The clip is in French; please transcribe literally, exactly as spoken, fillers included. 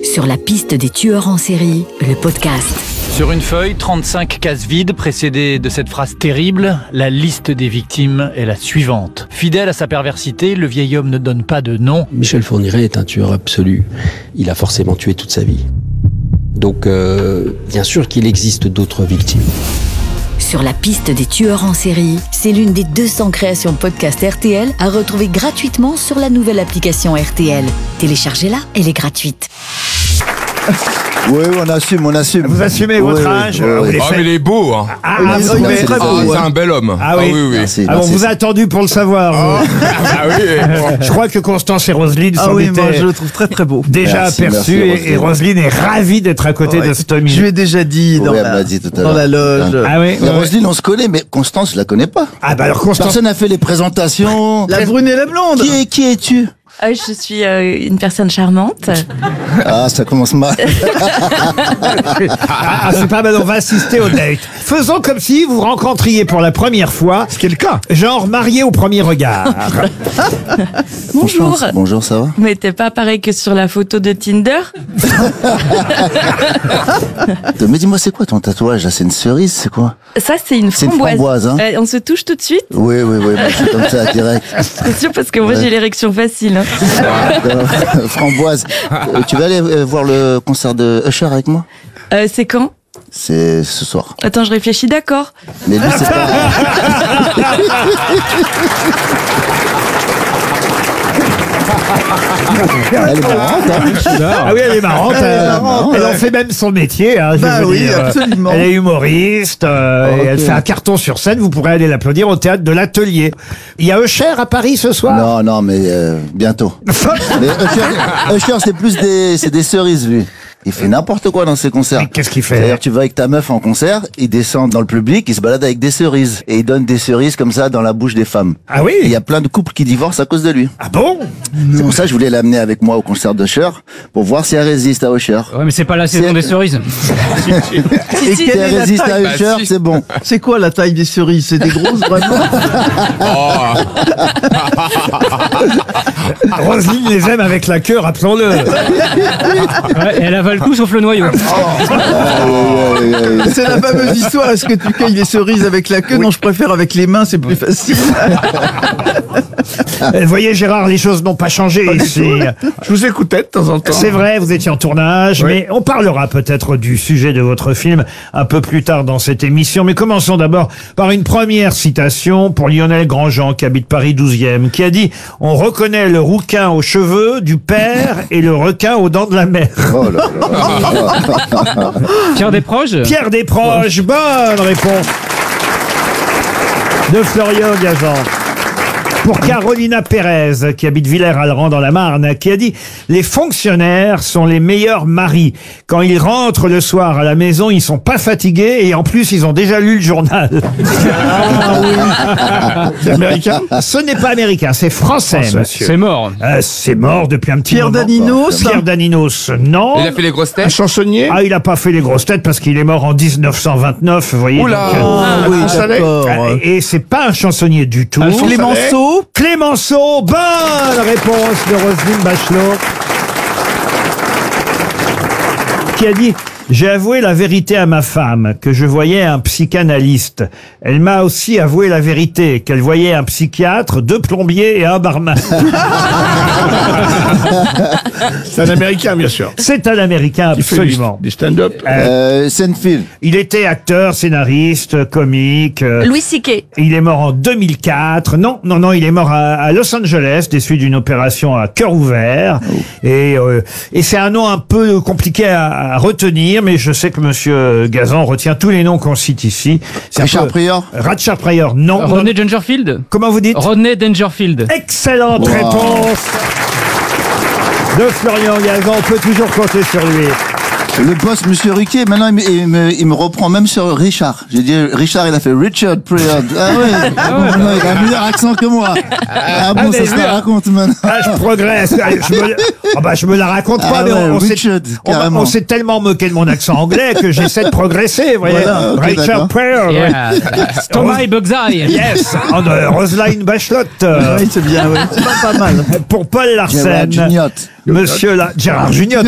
Sur la piste des tueurs en série, le podcast. Sur une feuille, trente-cinq cases vides précédées de cette phrase terrible, la liste des victimes est la suivante. Fidèle à sa perversité, le vieil homme ne donne pas de nom. Michel Fourniret est un tueur absolu. Il a forcément tué toute sa vie. Donc, euh, bien sûr qu'il existe d'autres victimes. Sur la piste des tueurs en série, c'est l'une des deux cents créations podcast R T L à retrouver gratuitement sur la nouvelle application R T L. Téléchargez-la, elle est gratuite. Oui, on assume, on assume. Vous assumez votre oui, âge oui, oui. vous Ah, mais il est beau, hein. Ah, Oui, ah, vous oui, trouvez- c'est très beau, Ah, ouais. c'est un bel homme. Ah oui. oui, oui. Merci, Ah bon, merci. vous a attendu pour le savoir. vous. Ah oui. Je crois que Constance et Roselyne Ah s'en oui, étaient moi je le trouve très très beau. déjà Merci, aperçus merci, et- Roselyne. et Roselyne est ravie d'être à côté Ouais. de cet homme. Je lui ai déjà dit dans, Oui, elle la, m'a dit tout à dans l'heure. la loge. Ah oui. Mais ouais. Roselyne, on se connaît, mais Constance, je la connais pas. Ah bah alors Constance. Personne n'a fait les présentations. La brune et la blonde. Qui, est, qui es-tu? Ah, je suis euh, une personne charmante. Ah, ça commence mal. Ah, c'est pas mal, on va assister au date. Faisons comme si vous rencontriez pour la première fois. Ce qui est le cas. Genre marié au premier regard. Bonjour. Constance, bonjour, ça va? Mais t'es pas pareil que sur la photo de Tinder. Mais dis-moi, c'est quoi ton tatouage là? C'est une cerise, c'est quoi? Ça, c'est une C'est une framboise. framboise, hein. Euh, on se touche tout de suite. Oui, oui, oui, moi, je suis comme ça, direct. C'est sûr parce que moi Ouais. j'ai l'érection facile. Hein. Euh, Framboise. Euh, tu vas aller euh, voir le concert de Usher avec moi? Euh, c'est quand? C'est ce soir. Attends, je réfléchis. D'accord. Mais lui, c'est pas... Elle est marrante, hein? Ah oui, elle est marrante. Elle, marrante, elle en ouais. fait même son métier. Hein, je Bah veux oui, dire. absolument. Elle est humoriste. euh, Ok. et elle fait un carton sur scène. Vous pourrez aller l'applaudir au théâtre de l'Atelier. Il y a Usher à Paris ce soir. Non, non, mais euh, bientôt. Mais Usher, Usher, c'est plus des, c'est des cerises, lui. Il fait n'importe quoi dans ses concerts. Mais qu'est-ce qu'il fait? C'est-à-dire, tu vas avec ta meuf en concert, il descend dans le public, il se balade avec des cerises. Et il donne des cerises comme ça dans la bouche des femmes. Ah oui. Et il y a plein de couples qui divorcent à cause de lui. Ah bon? C'est pour ça que je voulais l'amener avec moi au concert d'Usher, pour voir si elle résiste à Usher. Ouais, mais c'est pas la saison C'est- des cerises. Et Si quelle elle est la résiste à taille Bah, Usher, si. c'est bon. C'est quoi la taille des cerises? C'est des grosses vraiment? Oh. Roselyne les aime avec la queue, rappelons-le. Ouais, et elle avale tout sauf le noyau. C'est la fameuse histoire. Est-ce que tu cueilles les cerises avec la queue? Non, je préfère avec les mains, c'est plus facile. Euh, Vous voyez, Gérard, les choses n'ont pas changé ici. Je vous écoutais de temps en temps. C'est vrai, vous étiez en tournage, Oui. mais on parlera peut-être du sujet de votre film un peu plus tard dans cette émission. Mais commençons d'abord par une première citation pour Lionel Grandjean, qui habite Paris douzième, qui a dit « On reconnaît le rouquin aux cheveux du père et le requin aux dents de la mère. Oh là là. » Pierre Desproges. Pierre Desproges, bonne réponse de Florian Gazan. Pour Carolina Pérez, qui habite Villers-Alran dans la Marne, qui a dit « Les fonctionnaires sont les meilleurs maris. Quand ils rentrent le soir à la maison, ils sont pas fatigués et en plus, ils ont déjà lu le journal. » C'est américain. Ce n'est pas américain, c'est français, monsieur. C'est mort. Euh, c'est mort depuis un petit Pierre moment. Daninos. Pierre Daninos, non. Il a fait les grosses Un têtes. chansonnier. Ah, il a pas fait les grosses têtes parce qu'il est mort en dix-neuf cent vingt-neuf, vous voyez. Oula. donc, euh, Ah oui, Saleh. d'accord. euh, et c'est pas un chansonnier du tout. Alphonse Clémenceau. Clémenceau, bonne réponse de Roselyne Bachelot, qui a dit « J'ai avoué la vérité à ma femme, que je voyais un psychanalyste. Elle m'a aussi avoué la vérité, qu'elle voyait un psychiatre, deux plombiers et un barman. C'est un américain, bien sûr. » C'est un Américain, Qui fait du, absolument. du stand-up. Euh, Seinfeld. Il était acteur, scénariste, comique. euh, Louis C K. Il est mort en deux mille quatre. Non, non, non, il est mort à, à Los Angeles des suites d'une opération à cœur ouvert. Et, euh, et c'est un nom un peu compliqué à, à retenir, mais je sais que Monsieur Gazan retient tous les noms qu'on cite ici. C'est un Richard peu- Pryor. Richard Pryor, non. Rodney non. Dangerfield. Comment vous dites? Rodney Dangerfield. Excellente Wow. réponse de Florian Gazan. On peut toujours compter sur lui. Le boss, Monsieur Ruquier, maintenant, il me, il me, il me reprend même sur Richard. J'ai dit, Richard, il a fait Richard Pryor. Ah oui, non, il a un meilleur accent que moi. Ah bon, Ah, mais ça se oui. la raconte maintenant. Ah, je progresse. Ah, Je me, oh bah, je me la raconte pas, Ah mais ouais, on, on s'est, Richard, on, carrément. on s'est tellement moqué de mon accent anglais que j'essaie de progresser, vous voyez. Voilà, ok, Richard d'accord. Pryor. Yeah. Thomas Bugseye. Yes, en, euh, Roselyne Bachelot. euh, Oui, c'est bien, oui. C'est pas, pas mal. pour Paul Gérard Larsen. Junior. Monsieur la, Gérard Junior.